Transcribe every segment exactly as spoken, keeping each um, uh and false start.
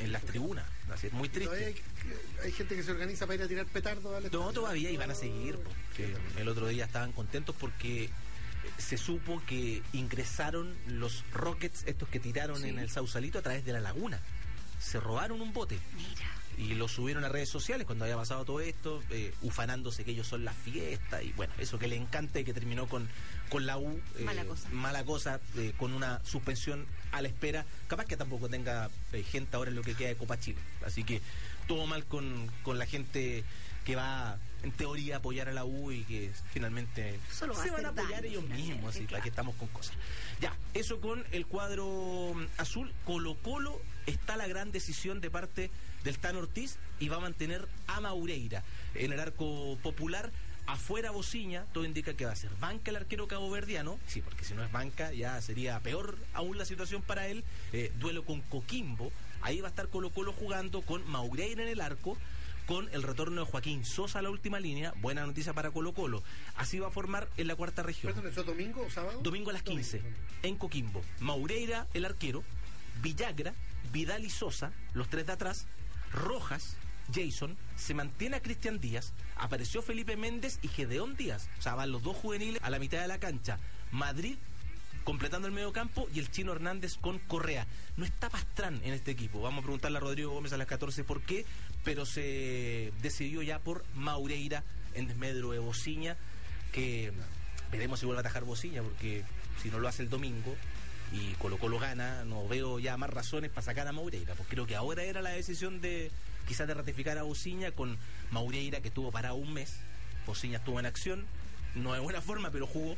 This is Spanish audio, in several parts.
en las tribunas. Así es muy triste. Hay, hay gente que se organiza para ir a tirar petardos al estadio. No, todavía, y van a seguir, porque el otro día estaban contentos porque se supo que ingresaron los rockets, estos que tiraron sí. en el Sausalito, a través de la laguna. Se robaron un bote. Mira. Y lo subieron a redes sociales cuando había pasado todo esto, eh, ufanándose que ellos son la fiesta, y bueno, eso que le encanta y que terminó con, con la U. Eh, mala cosa. Mala cosa, eh, con una suspensión a la espera. Capaz que tampoco tenga eh, gente ahora en lo que queda de Copa Chile. Así que todo mal con, con la gente que va, en teoría, a apoyar a la U y que finalmente Solo va se a van a apoyar daño, ellos mismos, así, claro. para que estamos con cosas. Ya, eso con el cuadro azul. Colo Colo, está la gran decisión de parte del Tan Ortiz y va a mantener a Maureira en el arco popular. Afuera Bociña, todo indica que va a ser banca el arquero caboverdiano, sí, porque si no es banca ya sería peor aún la situación para él. Eh, duelo con Coquimbo, ahí va a estar Colo Colo jugando con Maureira en el arco, con el retorno de Joaquín Sosa a la última línea. Buena noticia para Colo Colo. Así va a formar en la cuarta región. ¿Perdón, eso domingo o sábado? Domingo a las quince, domingo, domingo. En Coquimbo. Maureira el arquero, Villagra, Vidal y Sosa, los tres de atrás, Rojas, Jason, se mantiene a Cristian Díaz, apareció Felipe Méndez y Gedeón Díaz, o sea, van los dos juveniles a la mitad de la cancha. Madrid completando el medio campo y el Chino Hernández con Correa. No está Pastrán en este equipo, vamos a preguntarle a Rodrigo Gómez a las catorce por qué, pero se decidió ya por Maureira en desmedro de Bociña, que veremos si vuelve a atajar Bociña, porque si no lo hace el domingo y Colo Colo gana, no veo ya más razones para sacar a Maureira, pues creo que ahora era la decisión de quizás de ratificar a Bociña, con Maureira que estuvo parado un mes. Bociña estuvo en acción, no de buena forma, pero jugó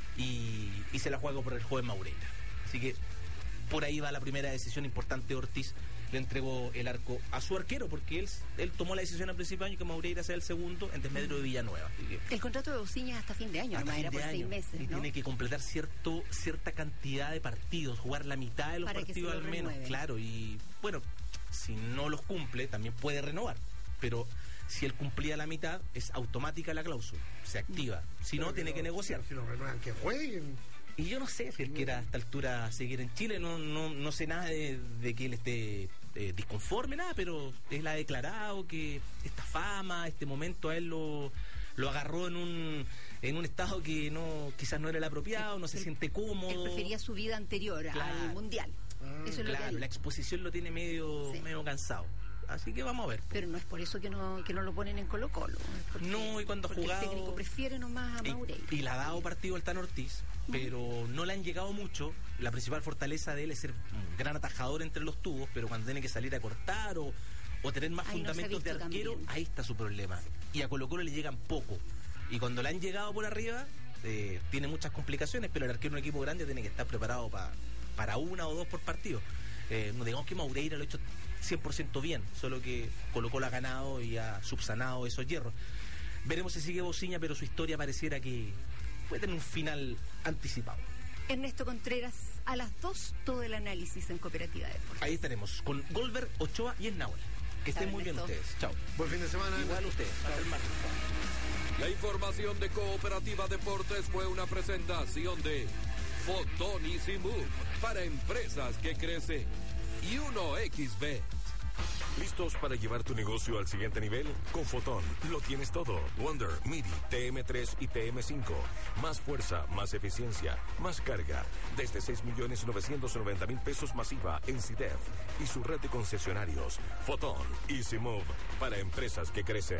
y, y se la juega por el joven Maureira. Así que por ahí va la primera decisión importante. Ortiz le entregó el arco a su arquero, porque él, él tomó la decisión al principio de año que Maureira sea el segundo en desmedro de Villanueva. Así que, el contrato de Bociña es hasta fin de año, además era por seis meses, y ¿no? tiene que completar cierto cierta cantidad de partidos, jugar la mitad de los para partidos al menos, renueve. Claro, y bueno, si no los cumple también puede renovar, pero si él cumplía la mitad es automática la cláusula, se activa, si no, tiene lo, que negociar. Si lo renuevan, que jueguen. Y yo no sé si él quiera a esta altura seguir en Chile, no no no sé nada de, de que él esté eh, disconforme, nada, pero él ha declarado que esta fama, este momento a él lo, lo agarró en un en un estado que no quizás no era el apropiado, no se él, siente cómodo. Él prefería su vida anterior, claro, al Mundial. Ah, Eso es claro, lo que él... la exposición lo tiene medio, sí. medio cansado. Así que vamos a ver. Pero no es por eso que no que no lo ponen en Colo Colo. Porque, no, y cuando ha jugado... el técnico prefiere nomás a Maureira. Y, y le ha dado partido al Tan Ortiz, pero uh-huh. no le han llegado mucho. La principal fortaleza de él es ser un gran atajador entre los tubos, pero cuando tiene que salir a cortar o, o tener más ahí fundamentos no de arquero, también. Ahí está su problema. Sí. Y a Colo Colo le llegan poco. Y cuando le han llegado por arriba, eh, tiene muchas complicaciones, pero el arquero en un equipo grande tiene que estar preparado pa, para una o dos por partido. Eh, no digamos que Maureira lo ha hecho cien por ciento bien, solo que Colo Colo ha ganado y ha subsanado esos hierros. Veremos si sigue Bociña, pero su historia pareciera que puede tener un final anticipado. Ernesto Contreras, a las dos, todo el análisis en Cooperativa Deportes. Ahí estaremos con Goldberg, Ochoa y Esnaúl. Que estén muy bien ustedes. Chao. Buen fin de semana. Igual ustedes. Hasta el martes. La información de Cooperativa Deportes fue una presentación de Fotón Easy Move para empresas que crecen y uno X B. ¿Listos para llevar tu negocio al siguiente nivel? Con Fotón lo tienes todo. Wonder, MIDI, T M tres y T M cinco. Más fuerza, más eficiencia, más carga. Desde seis millones novecientos noventa mil pesos masiva en C I D E F y su red de concesionarios. Fotón Easy Move para empresas que crecen.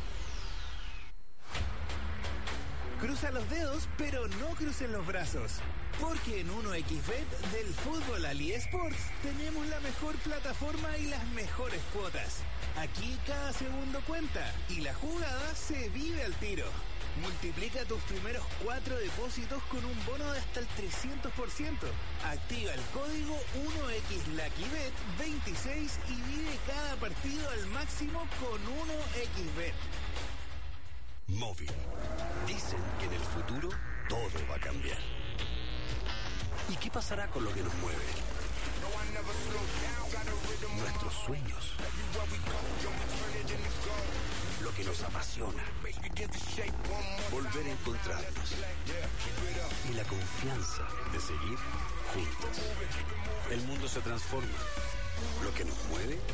Cruza los dedos, pero no crucen los brazos. Porque en uno equis bet del fútbol al eSports tenemos la mejor plataforma y las mejores cuotas. Aquí cada segundo cuenta y la jugada se vive al tiro. Multiplica tus primeros cuatro depósitos con un bono de hasta el trescientos por ciento. Activa el código uno equis Lucky Bet veintiséis y vive cada partido al máximo con uno equis bet. Móvil. Dicen que en el futuro todo va a cambiar. ¿Y qué pasará con lo que nos mueve? Nuestros sueños. Lo que nos apasiona. Volver a encontrarnos. Y la confianza de seguir juntos. El mundo se transforma. Lo que nos mueve